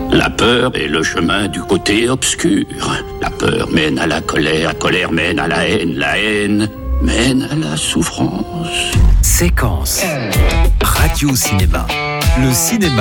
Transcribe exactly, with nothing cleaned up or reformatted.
La peur est le chemin du côté obscur. La peur mène à la colère, la colère mène à la haine, la haine mène à la souffrance. Séquence Radio Cinéma. Le cinéma